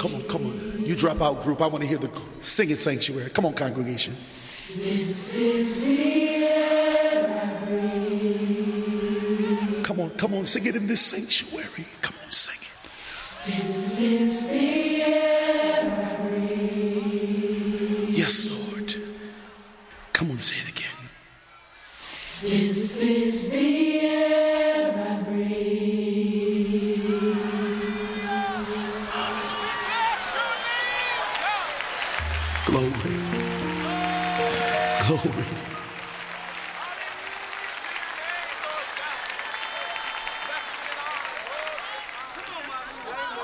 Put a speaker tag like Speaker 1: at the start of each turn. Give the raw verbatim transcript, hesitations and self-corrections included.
Speaker 1: Come on, come on. You drop out, group. I want to hear the singing sanctuary. Come on, congregation.
Speaker 2: This is the air I breathe.
Speaker 1: Come on, come on. Sing it in this sanctuary. Come on, sing it.
Speaker 2: This is the air I breathe.
Speaker 1: Yes, Lord. Come on, say it again.
Speaker 2: This is the air I breathe.
Speaker 1: Glory. Glory.